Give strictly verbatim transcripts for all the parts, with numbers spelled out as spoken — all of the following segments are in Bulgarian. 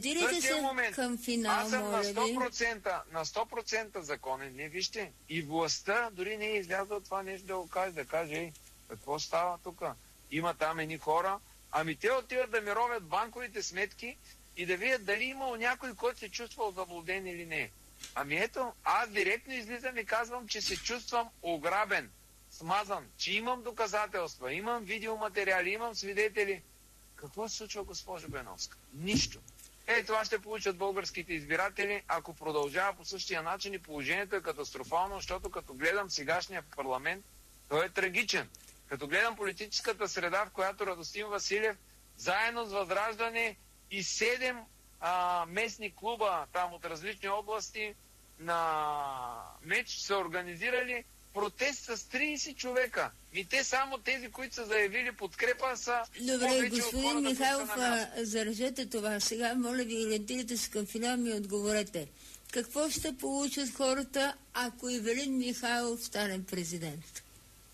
Дирайте се момент, към финал, аз съм на сто процента, на сто процента законен. Не, вижте, и властта дори не е излязла от това нещо да го каже, да каже, ей, какво става тук? Има там едни хора, ами те отиват да ми ровят банковите сметки и да видят дали имал някой, който се чувствал заблуден или не. Ами ето, аз директно излизам и казвам, че се чувствам ограбен, смазан, че имам доказателства, имам видеоматериали, имам свидетели. Какво се случва, госпожо Беновска? Нищо. Е, това ще получат българските избиратели, ако продължава по същия начин и положението е катастрофално, защото като гледам сегашния парламент, той е трагичен. Като гледам политическата среда, в която Радостин Василев, заедно с Възраждане и седем а, местни клуба там от различни области на меч са организирали протест с трийсет човека. И те само тези, които са заявили подкрепа, са... Добре, господин Михайлов, заражете това. Сега, моля ви, ориентирайте се към финал, ми отговорете. Какво ще получат хората, ако Ивелин Михайлов стане президент?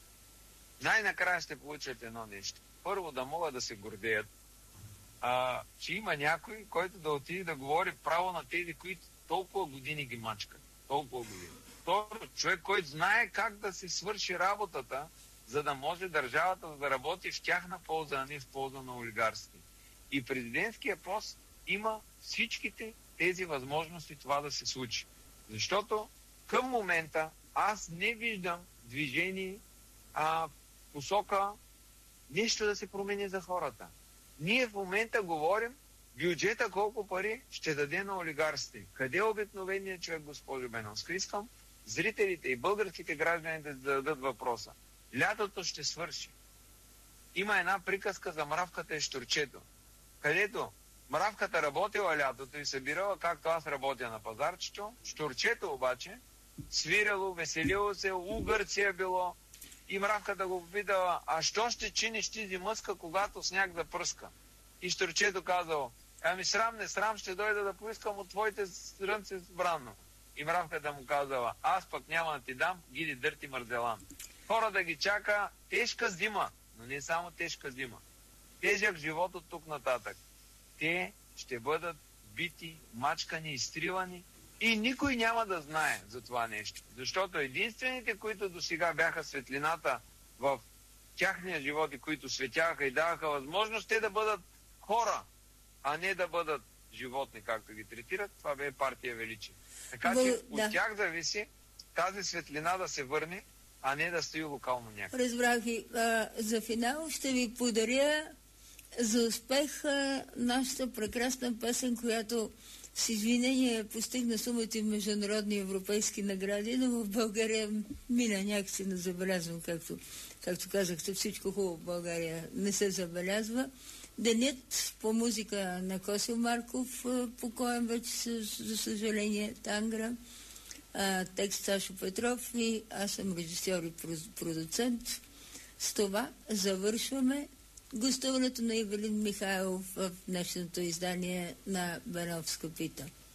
Най-накрая ще получат едно нещо. Първо, да могат да се гордеят, а, че има някой, който да отиде да говори право на тези, които толкова години ги мачкат. Толкова години. Второ, човек, който знае как да се свърши работата, за да може държавата да работи в тяхна полза, а не в полза на олигарски. И президентския пост има всичките тези възможности това да се случи. Защото към момента аз не виждам движение а, посока нещо да се промени за хората. Ние в момента говорим бюджета колко пари ще даде на олигарсите. Къде е обикновеният човек, госпожо Беновска? Искам зрителите и българските граждани да зададат въпроса. Лятото ще свърши. Има една приказка за мравката и щурчето, където мравката работила лятото и събирала, както аз работя на пазарчето, щурчето обаче свиряло, веселило се, у Гърция било и мравката го попитала, а що ще чиниш ти зимъска, когато сняг да пръска? И щурчето казало, ами срам не срам, ще дойда да поискам от твоите срънце сбрано. И мравката му казала, аз пък няма да ти дам, гиди дърти мързелан. Хора да ги чака тежка зима, но не само тежка зима. Тежък живот от тук нататък. Те ще бъдат бити, мачкани, изтривани и никой няма да знае за това нещо. Защото единствените, които до сега бяха светлината в тяхния живот и които светяха и даваха възможност те да бъдат хора, а не да бъдат животни, както ги третират, това бе партия Величие. Така Бо, че да. от тях зависи тази светлина да се върне, а не да стои локално някъде. Разбрах ви. А, за финал ще ви подаря за успех а, нашата прекрасна песен, която с извинение постигна сумата и международни европейски награди, но в България мина някакси незабелязвам, както, както казахте, всичко хубаво в България не се забелязва. Денят по музика на Косил Марков, покоен вече, за съжаление, Тангра, а, текст Сашо Петров и аз съм режисьор и продуцент. С това завършваме гостуването на Ивелин Михайлов в днешното издание на Беновска пита.